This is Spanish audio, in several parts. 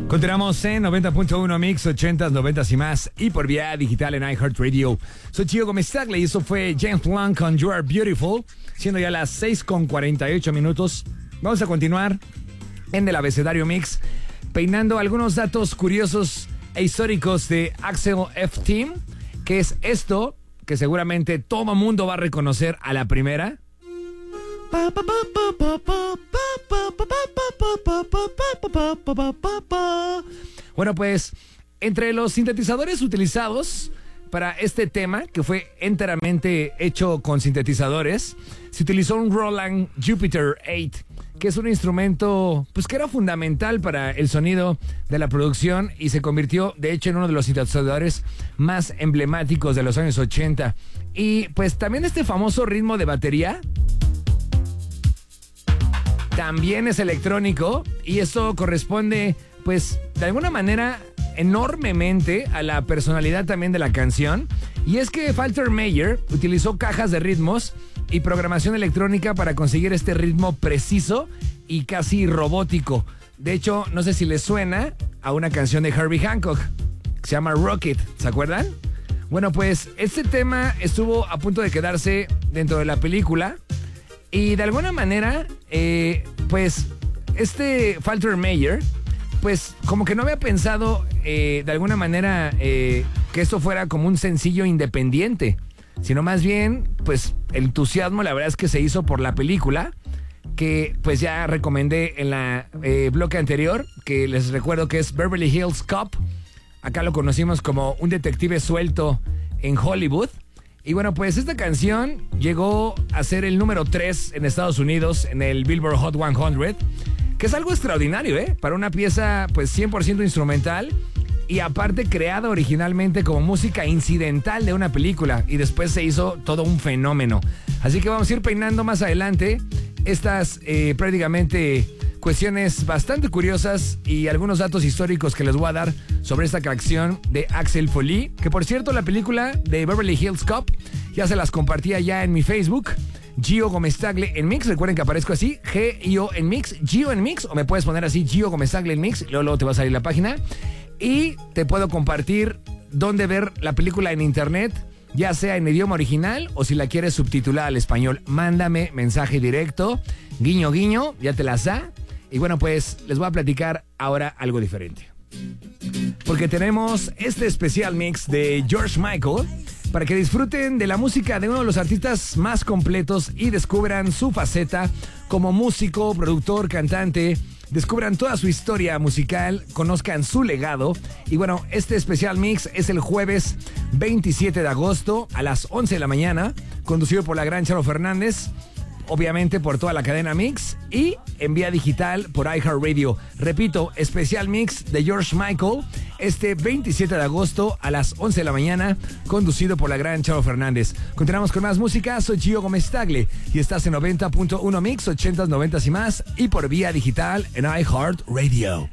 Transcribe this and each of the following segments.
Continuamos en 90.1 Mix, 80s, 90s y más, y por vía digital en iHeartRadio. Soy Gio Gómez Tagle y eso fue James Blunt con You Are Beautiful, siendo ya las 6:48 minutos. Vamos a continuar en el abecedario Mix, peinando algunos datos curiosos e históricos de Axel F. Team, que es esto que seguramente todo mundo va a reconocer a la primera. Bueno, pues entre los sintetizadores utilizados para este tema, que fue enteramente hecho con sintetizadores, se utilizó un Roland Jupiter 8, que es un instrumento pues que era fundamental para el sonido de la producción y se convirtió de hecho en uno de los sintetizadores más emblemáticos de los años 80. Y pues también este famoso ritmo de batería también es electrónico y eso corresponde pues de alguna manera enormemente a la personalidad también de la canción. Y es que Faltermeyer utilizó cajas de ritmos y programación electrónica para conseguir este ritmo preciso y casi robótico. De hecho, no sé si les suena a una canción de Herbie Hancock que se llama Rocket, ¿se acuerdan? Bueno, pues este tema estuvo a punto de quedarse dentro de la película y de alguna manera, pues este Faltermeyer, pues como que no había pensado de alguna manera que esto fuera como un sencillo independiente, sino más bien, pues el entusiasmo la verdad es que se hizo por la película, que pues ya recomendé en la bloque anterior, que les recuerdo que es Beverly Hills Cop. Acá lo conocimos como un detective suelto en Hollywood. Y bueno, pues esta canción llegó a ser el número 3 en Estados Unidos en el Billboard Hot 100, que es algo extraordinario, para una pieza pues 100% instrumental y aparte creada originalmente como música incidental de una película y después se hizo todo un fenómeno. Así que vamos a ir peinando más adelante estas prácticamente cuestiones bastante curiosas y algunos datos históricos que les voy a dar sobre esta canción de Axel Foley, que por cierto la película de Beverly Hills Cop ya se las compartía ya en mi Facebook, Gio Gómez Tagle en Mix. Recuerden que aparezco así, G-I-O en Mix, Gio en Mix, o me puedes poner así, Gio Gómez Tagle en Mix, luego te va a salir la página y te puedo compartir dónde ver la película en internet, ya sea en idioma original o si la quieres subtitulada al español. Mándame mensaje directo, guiño guiño, ya te las da. Y bueno, pues les voy a platicar ahora algo diferente, porque tenemos este especial mix de George Michael para que disfruten de la música de uno de los artistas más completos y descubran su faceta como músico, productor, cantante. Descubran toda su historia musical, conozcan su legado. Y bueno, este especial mix es el jueves 27 de agosto a las 11 de la mañana, conducido por la gran Charo Fernández, obviamente por toda la cadena Mix y en vía digital por iHeartRadio. Repito, especial mix de George Michael este 27 de agosto a las 11 de la mañana, conducido por la gran Charo Fernández. Continuamos con más música. Soy Gio Gómez Tagle y estás en 90.1 Mix, 80s, 90s y más, y por vía digital en iHeartRadio.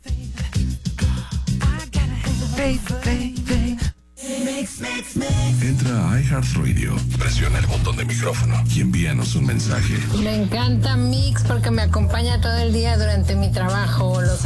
Entra a iHeartRadio, presiona el botón de micrófono y envíanos un mensaje. Me encanta Mix porque me acompaña todo el día durante mi trabajo. Los